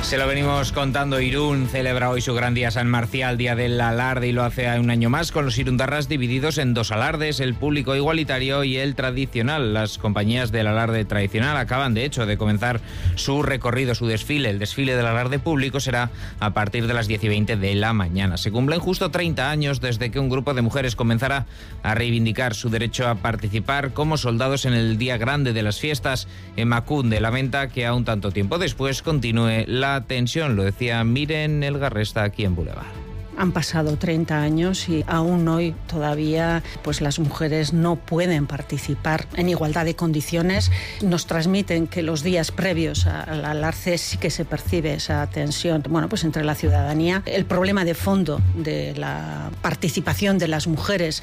Se lo venimos contando. Irún celebra hoy su gran día San Marcial, día del alarde, y lo hace un año más con los irundarras divididos en dos alardes, el público igualitario y el tradicional. Las compañías del alarde tradicional acaban, de hecho, de comenzar su recorrido, su desfile. El desfile del alarde público será a partir de las 10:20 de la mañana. Se cumplen justo 30 años desde que un grupo de mujeres comenzara a reivindicar su derecho a participar como soldados en el día grande de las fiestas. Emakunde lamenta que aún tanto tiempo después continúe la tensión, lo decía Miren Elgarresta aquí en Boulevard. Han pasado 30 años y aún hoy todavía pues las mujeres no pueden participar en igualdad de condiciones. Nos transmiten que los días previos al alarde sí que se percibe esa tensión, pues entre la ciudadanía. El problema de fondo de la participación de las mujeres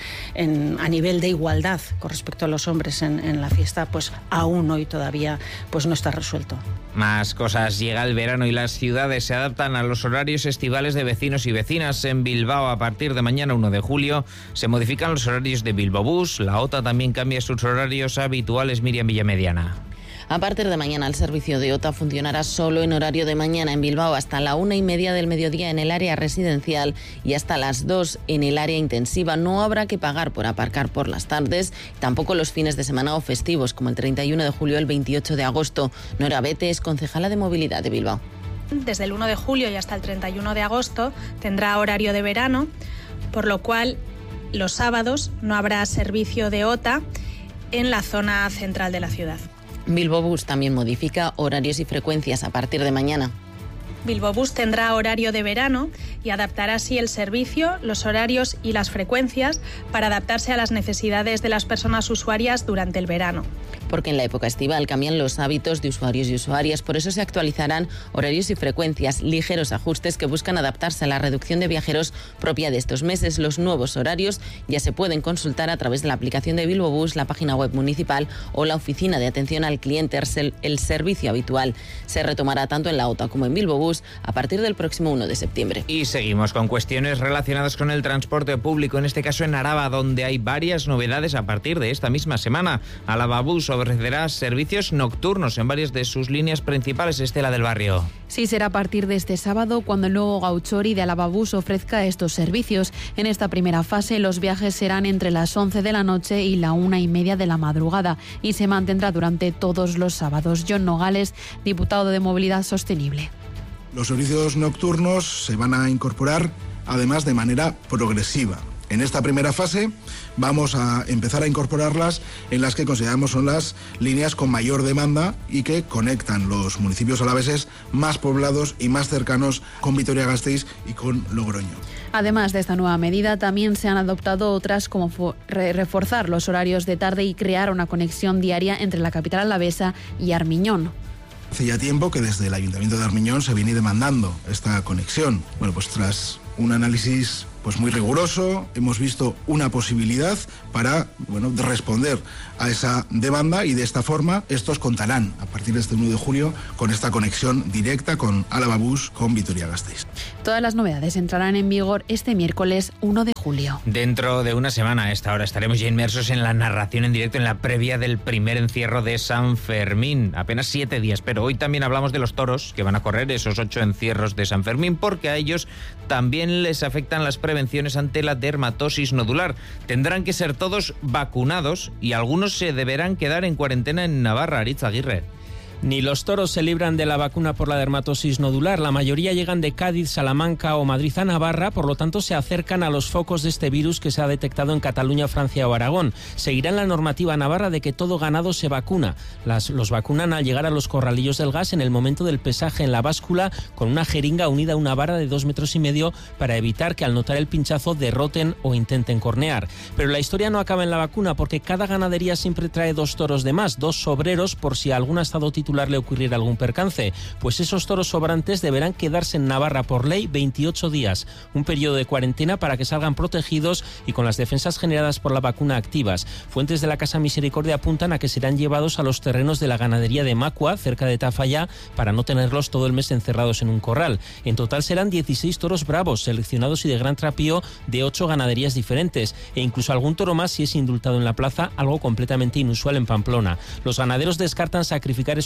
a nivel de igualdad con respecto a los hombres en la fiesta, pues aún hoy todavía pues no está resuelto. Más cosas. Llega el verano y las ciudades se adaptan a los horarios estivales de vecinos y vecinas. En Bilbao, a partir de mañana 1 de julio, se modifican los horarios de Bilbao Bus. La OTA también cambia sus horarios habituales. Miriam Villamediana. A partir de mañana, el servicio de OTA funcionará solo en horario de mañana en Bilbao hasta la 1:30 del mediodía en el área residencial y hasta las 2 en el área intensiva. No habrá que pagar por aparcar por las tardes, tampoco los fines de semana o festivos, como el 31 de julio o el 28 de agosto. Nora Bete es concejala de movilidad de Bilbao. Desde el 1 de julio y hasta el 31 de agosto tendrá horario de verano, por lo cual los sábados no habrá servicio de OTA en la zona central de la ciudad. Bilbao Bus también modifica horarios y frecuencias a partir de mañana. Bilbao Bus tendrá horario de verano y adaptará así el servicio, los horarios y las frecuencias para adaptarse a las necesidades de las personas usuarias durante el verano. Porque en la época estival cambian los hábitos de usuarios y usuarias, por eso se actualizarán horarios y frecuencias, ligeros ajustes que buscan adaptarse a la reducción de viajeros propia de estos meses. Los nuevos horarios ya se pueden consultar a través de la aplicación de Bilbao Bus, la página web municipal o la oficina de atención al cliente. El servicio habitual se retomará tanto en la OTA como en Bilbao Bus a partir del próximo 1 de septiembre. Y seguimos con cuestiones relacionadas con el transporte público, en este caso en Araba, donde hay varias novedades a partir de esta misma semana. Araba Bus ofrecerá servicios nocturnos en varias de sus líneas principales. Estela del Barrio. Sí, será a partir de este sábado cuando el nuevo Gauchori de Araba Bus ofrezca estos servicios. En esta primera fase los viajes serán entre las 11 de la noche y la 1:30 de la madrugada y se mantendrá durante todos los sábados. John Nogales, diputado de Movilidad Sostenible. Los servicios nocturnos se van a incorporar, además, de manera progresiva. En esta primera fase vamos a empezar a incorporarlas en las que consideramos son las líneas con mayor demanda y que conectan los municipios alaveses más poblados y más cercanos con Vitoria-Gasteiz y con Logroño. Además de esta nueva medida, también se han adoptado otras como reforzar los horarios de tarde y crear una conexión diaria entre la capital alavesa y Armiñón. Hace ya tiempo que desde el Ayuntamiento de Armiñón se viene demandando esta conexión. Pues tras un análisis muy riguroso, hemos visto una posibilidad para responder a esa demanda y de esta forma estos contarán a partir de este 1 de julio con esta conexión directa con Álava Bus con Vitoria-Gasteiz. Todas las novedades entrarán en vigor este miércoles 1 de julio. Dentro de una semana a esta hora estaremos ya inmersos en la narración en directo en la previa del primer encierro de San Fermín. Apenas 7 días, pero hoy también hablamos de los toros que van a correr esos 8 encierros de San Fermín, porque a ellos también les afectan las prevenciones ante la dermatosis nodular. Tendrán que ser todos vacunados y algunos se deberán quedar en cuarentena en Navarra. Aritz Aguirre. Ni los toros se libran de la vacuna por la dermatosis nodular. La mayoría llegan de Cádiz, Salamanca o Madrid a Navarra, por lo tanto se acercan a los focos de este virus que se ha detectado en Cataluña, Francia o Aragón. Seguirán la normativa navarra de que todo ganado se vacuna. Los vacunan al llegar a los corralillos del gas en el momento del pesaje en la báscula con una jeringa unida a una vara de 2,5 metros para evitar que al notar el pinchazo derroten o intenten cornear. Pero la historia no acaba en la vacuna, porque cada ganadería siempre trae 2 toros de más, 2 sobreros por si a algún estado titular le ocurriera algún percance. Pues esos toros sobrantes deberán quedarse en Navarra por ley 28 días, un periodo de cuarentena para que salgan protegidos y con las defensas generadas por la vacuna activas. Fuentes de la Casa Misericordia apuntan a que serán llevados a los terrenos de la ganadería de Macua, cerca de Tafalla, para no tenerlos todo el mes encerrados en un corral. En total serán 16 toros bravos, seleccionados y de gran trapío de 8 ganaderías diferentes, e incluso algún toro más si es indultado en la plaza, algo completamente inusual en Pamplona. Los ganaderos descartan sacrificar esos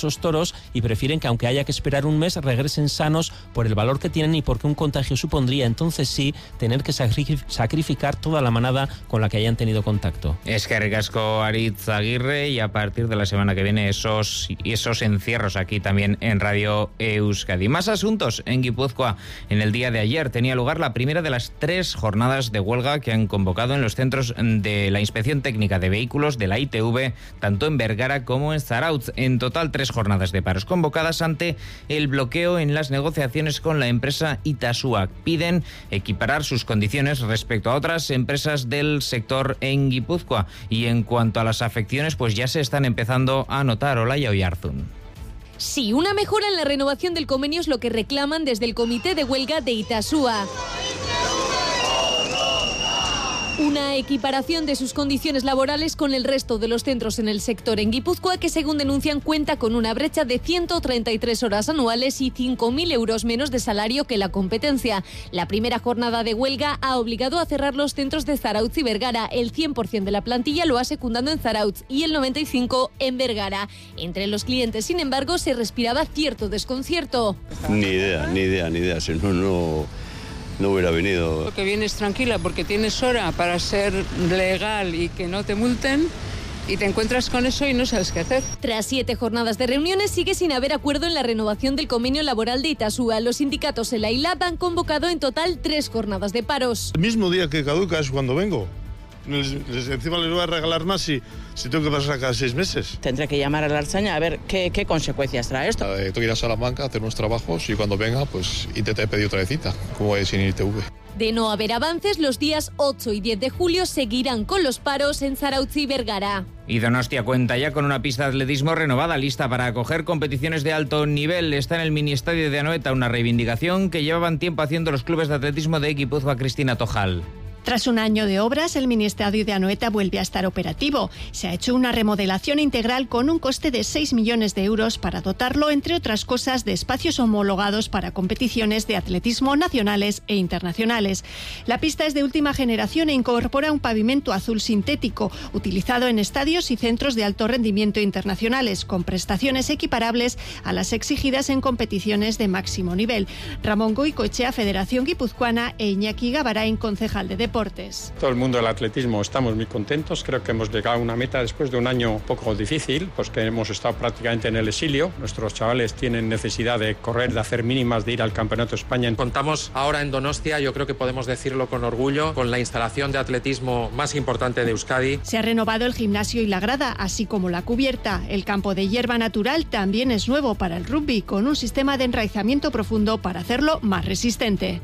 esos toros y prefieren que, aunque haya que esperar un mes, regresen sanos por el valor que tienen y porque un contagio supondría entonces sí tener que sacrificar toda la manada con la que hayan tenido contacto. Es que ricasco Aritz Aguirre, y a partir de la semana que viene esos encierros aquí también en Radio Euskadi. Más asuntos en Guipúzcoa. En el día de ayer tenía lugar la primera de las 3 jornadas de huelga que han convocado en los centros de la Inspección Técnica de Vehículos de la ITV, tanto en Vergara como en Zarautz. En total 3 jornadas de paros convocadas ante el bloqueo en las negociaciones con la empresa Itasua. Piden equiparar sus condiciones respecto a otras empresas del sector en Guipúzcoa. Y en cuanto a las afecciones, pues ya se están empezando a notar. Olaya Oyarzún. Sí, una mejora en la renovación del convenio es lo que reclaman desde el Comité de Huelga de Itasua. Una equiparación de sus condiciones laborales con el resto de los centros en el sector en Guipúzcoa, que según denuncian cuenta con una brecha de 133 horas anuales y 5.000 euros menos de salario que la competencia. La primera jornada de huelga ha obligado a cerrar los centros de Zarautz y Vergara. El 100% de la plantilla lo ha secundado en Zarautz y el 95% en Vergara. Entre los clientes, sin embargo, se respiraba cierto desconcierto. Ni idea. Si no hubiera venido. Lo que vienes tranquila porque tienes hora para ser legal y que no te multen, y te encuentras con eso y no sabes qué hacer. Tras 7 jornadas de reuniones sigue sin haber acuerdo en la renovación del convenio laboral de Itasua. Los sindicatos en la ILAB han convocado en total 3 jornadas de paros. El mismo día que caduca es cuando vengo. Encima les voy a regalar más si tengo que pasar cada 6 meses. Tendré que llamar a la Ertzaintza a ver qué consecuencias trae esto. Tengo que ir a Salamanca a hacer unos trabajos y cuando venga, pues intentaré pedir otra cita, como es sin ITV. De no haber avances, los días 8 y 10 de julio seguirán con los paros en Zarautz y Vergara. Y Donostia cuenta ya con una pista de atletismo renovada, lista para acoger competiciones de alto nivel. Está en el miniestadio de Anoeta, una reivindicación que llevaban tiempo haciendo los clubes de atletismo de Guipúzcoa. Cristina Tojal. Tras un año de obras, el miniestadio de Anoeta vuelve a estar operativo. Se ha hecho una remodelación integral con un coste de 6 millones de euros para dotarlo, entre otras cosas, de espacios homologados para competiciones de atletismo nacionales e internacionales. La pista es de última generación e incorpora un pavimento azul sintético, utilizado en estadios y centros de alto rendimiento internacionales, con prestaciones equiparables a las exigidas en competiciones de máximo nivel. Ramón Goicoechea, Federación Guipuzcoana, e Iñaki Gabarain, concejal de Deportes. Todo el mundo del atletismo estamos muy contentos. Creo que hemos llegado a una meta después de un año un poco difícil, pues que hemos estado prácticamente en el exilio. Nuestros chavales tienen necesidad de correr, de hacer mínimas, de ir al Campeonato de España. Contamos ahora en Donostia, yo creo que podemos decirlo con orgullo, con la instalación de atletismo más importante de Euskadi. Se ha renovado el gimnasio y la grada, así como la cubierta. El campo de hierba natural también es nuevo para el rugby, con un sistema de enraizamiento profundo para hacerlo más resistente.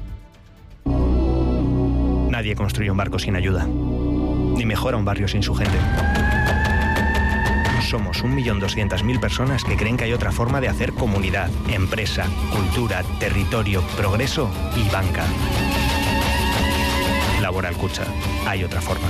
Nadie construye un barco sin ayuda, ni mejora un barrio sin su gente. Somos 1.200.000 personas que creen que hay otra forma de hacer comunidad, empresa, cultura, territorio, progreso y banca. Laboral Kutxa. Hay otra forma.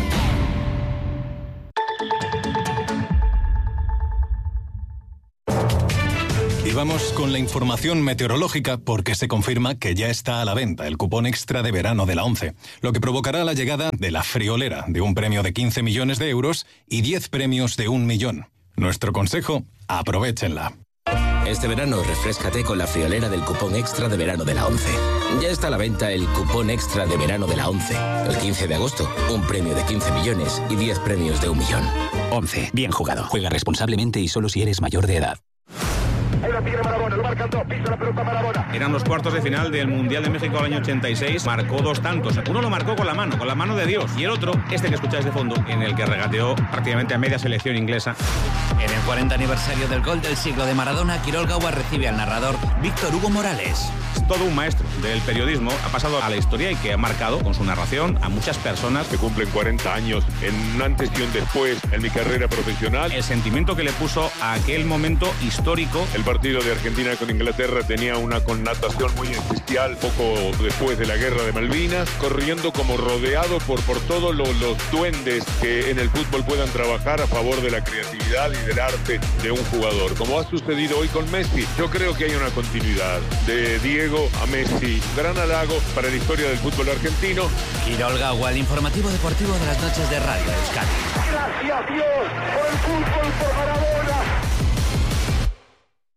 Y vamos con la información meteorológica porque se confirma que ya está a la venta el cupón extra de verano de la ONCE, lo que provocará la llegada de la friolera de un premio de 15 millones de euros y 10 premios de 1 millón. Nuestro consejo, aprovéchenla. Este verano refréscate con la friolera del cupón extra de verano de la ONCE. Ya está a la venta el cupón extra de verano de la ONCE. El 15 de agosto, un premio de 15 millones y 10 premios de 1 millón. ONCE, bien jugado. Juega responsablemente y solo si eres mayor de edad. Ahí la tiene Marabona, lo marcan 2, pisa la pelota Marabona. Eran los cuartos de final del Mundial de México del año 86. Marcó 2 tantos. Uno lo marcó con la mano de Dios. Y el otro, este que escucháis de fondo, en el que regateó prácticamente a media selección inglesa. En el 40 aniversario del gol del siglo de Maradona, Quirol Gaua recibe al narrador Víctor Hugo Morales. Es todo un maestro del periodismo. Ha pasado a la historia y que ha marcado con su narración a muchas personas. Que cumplen 40 años en un antes y un después en mi carrera profesional. El sentimiento que le puso a aquel momento histórico. El partido de Argentina con Inglaterra tenía una connotación muy especial poco después de la guerra de Malvinas, corriendo como rodeado por todos los duendes que en el fútbol puedan trabajar a favor de la creatividad y del arte de un jugador, como ha sucedido hoy con Messi. Yo creo que hay una continuidad de Diego a Messi, gran halago para la historia del fútbol argentino. Quirol Gaua, el informativo deportivo de las noches de Radio Euskadi. Gracias Dios por el fútbol, por Maradona.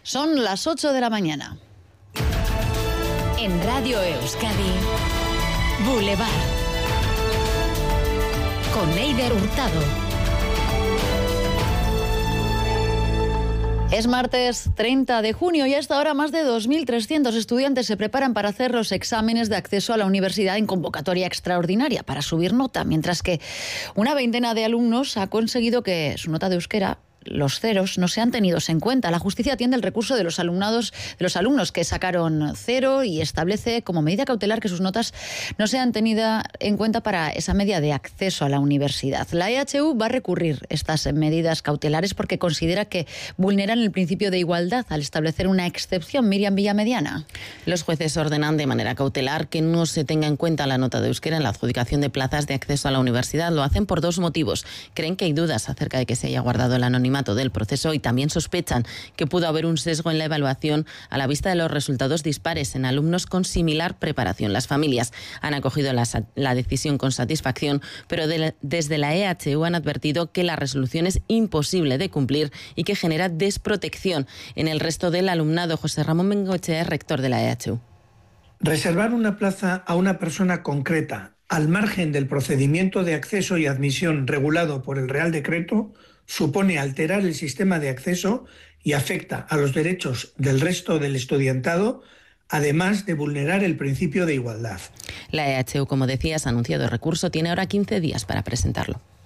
Son las 8 de la mañana. En Radio Euskadi, Boulevard. Con Eider Hurtado. Es martes 30 de junio y hasta ahora más de 2.300 estudiantes se preparan para hacer los exámenes de acceso a la universidad en convocatoria extraordinaria para subir nota, mientras que una veintena de alumnos ha conseguido que su nota de euskera, los ceros, no sean tenidos en cuenta. La justicia atiende el recurso de los alumnos que sacaron 0 y establece como medida cautelar que sus notas no sean tenidas en cuenta para esa media de acceso a la universidad. La EHU va a recurrir estas medidas cautelares porque considera que vulneran el principio de igualdad al establecer una excepción. Miriam Villamediana. Los jueces ordenan de manera cautelar que no se tenga en cuenta la nota de euskera en la adjudicación de plazas de acceso a la universidad. Lo hacen por 2 motivos. Creen que hay dudas acerca de que se haya guardado el anonimato del proceso y también sospechan que pudo haber un sesgo en la evaluación a la vista de los resultados dispares en alumnos con similar preparación. Las familias han acogido la decisión con satisfacción, pero desde la EHU han advertido que la resolución es imposible de cumplir y que genera desprotección en el resto del alumnado. José Ramón Bengoechea, rector de la EHU. Reservar una plaza a una persona concreta al margen del procedimiento de acceso y admisión regulado por el Real Decreto supone alterar el sistema de acceso y afecta a los derechos del resto del estudiantado, además de vulnerar el principio de igualdad. La EHU, como decías, ha anunciado el recurso, tiene ahora 15 días para presentarlo.